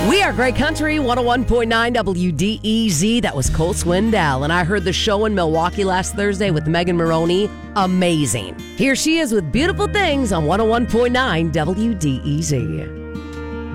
We are Great Country, 101.9 WDEZ. That was Cole Swindell. And I heard the show in Milwaukee last Thursday with Megan Maroney. Amazing. Here she is with Beautiful Things on 101.9 WDEZ.